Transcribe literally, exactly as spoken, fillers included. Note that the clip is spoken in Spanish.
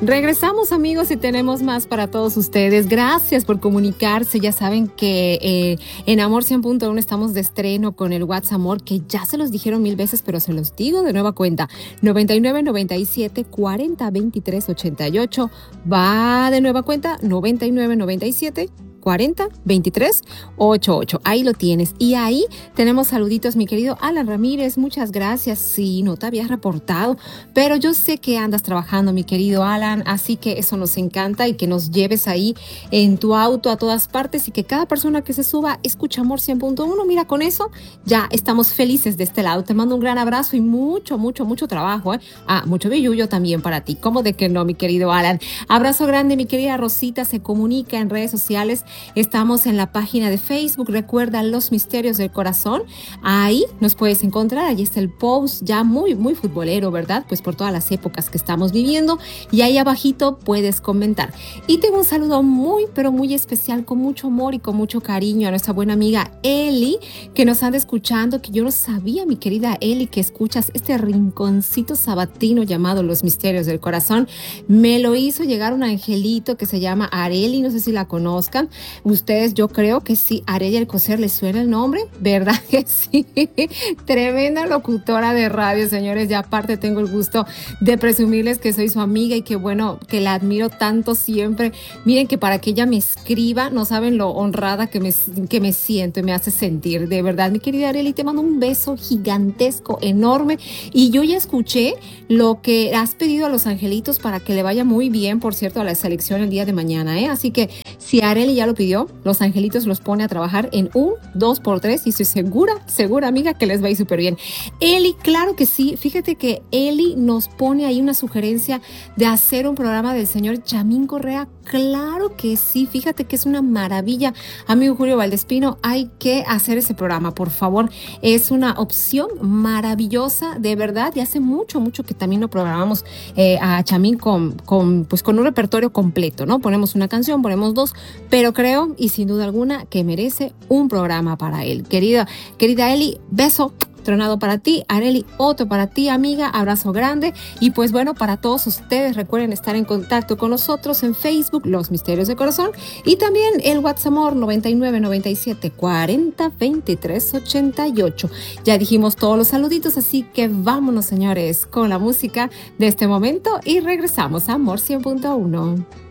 Regresamos, amigos, y tenemos más para todos ustedes. Gracias por comunicarse. Ya saben que eh, en Amor cien punto uno estamos de estreno con el WhatsApp Amor, que ya se los dijeron mil veces, pero se los digo de nueva cuenta. noventa y nueve, noventa y siete, cuarenta, veintitrés, ochenta y ocho. Va de nueva cuenta, noventa y nueve, noventa y siete, cuarenta, veintitrés, ochenta y ocho. Ahí lo tienes. Y ahí tenemos saluditos, mi querido Alan Ramírez. Muchas gracias. Sí, no te habías reportado, pero yo sé que andas trabajando, mi querido Alan, así que eso nos encanta y que nos lleves ahí en tu auto a todas partes y que cada persona que se suba escucha Amor cien punto uno. Mira, con eso ya estamos felices de este lado. Te mando un gran abrazo y mucho, mucho, mucho trabajo, ¿eh? Ah, mucho billullo también para ti. ¿Cómo de que no, mi querido Alan? Abrazo grande, mi querida Rosita. Se comunica en redes sociales. Estamos en la página de Facebook, recuerda Los Misterios del Corazón, ahí nos puedes encontrar, ahí está el post ya muy, muy futbolero, ¿verdad? Pues por todas las épocas que estamos viviendo y ahí abajito puedes comentar. Y tengo un saludo muy, pero muy especial, con mucho amor y con mucho cariño a nuestra buena amiga Eli, que nos anda escuchando, que yo no sabía, mi querida Eli, que escuchas este rinconcito sabatino llamado Los Misterios del Corazón. Me lo hizo llegar un angelito que se llama Areli, no sé si la conozcan. Ustedes, yo creo que sí, Areli Alcocer, ¿les suena el nombre? ¿Verdad que sí? Tremenda locutora de radio, señores. Ya aparte tengo el gusto de presumirles que soy su amiga y que bueno, que la admiro tanto siempre. Miren que para que ella me escriba, no saben lo honrada que me, que me siento y me hace sentir. De verdad, mi querida Areli, te mando un beso gigantesco, enorme. Y yo ya escuché lo que has pedido a los angelitos para que le vaya muy bien, por cierto, a la selección el día de mañana, ¿eh? Así que si Areli ya lo pidió, los angelitos los pone a trabajar en un, dos por tres y estoy segura, segura, amiga, que les va a ir súper bien. Eli, claro que sí. Fíjate que Eli nos pone ahí una sugerencia de hacer un programa del señor Chamín Correa. Claro que sí. Fíjate que es una maravilla. Amigo Julio Valdespino, hay que hacer ese programa, por favor. Es una opción maravillosa, de verdad. Y hace mucho, mucho que también lo programamos eh, a Chamín con, con, pues con un repertorio completo, ¿no? Ponemos una canción, ponemos dos, pero creo, y sin duda alguna, que merece un programa para él. Querida, querida Eli, beso tronado para ti. Areli, otro para ti, amiga, abrazo grande. Y pues bueno, para todos ustedes, recuerden estar en contacto con nosotros en Facebook, Los Misterios del Corazón, y también el WhatsApp Amor noventa y nueve, noventa y siete, cuarenta, veintitrés, ochenta y ocho. Ya dijimos todos los saluditos, así que vámonos, señores, con la música de este momento y regresamos a Amor cien punto uno.